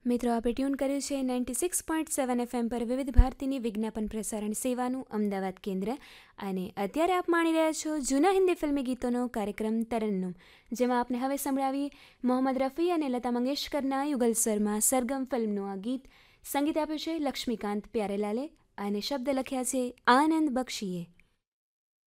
મિત્રો આપણે ટ્યુન કર્યું છે 96.7 FM પર વિવિધ ભારતીની વિજ્ઞાપન પ્રસારણ સેવાનું અમદાવાદ કેન્દ્ર અને અત્યારે આપ માણી રહ્યા છો જૂના હિન્દી ફિલ્મી ગીતોનો કાર્યક્રમ તરન્નુમ, જેમાં આપને હવે સંભળાવી મોહમ્મદ રફી અને લતા મંગેશકરના યુગલ સ્વરમાં સરગમ ફિલ્મનું આ ગીત. સંગીત આપ્યું છે લક્ષ્મીકાંત પ્યારેલાલે અને શબ્દ લખ્યા છે આનંદ બક્ષીએ.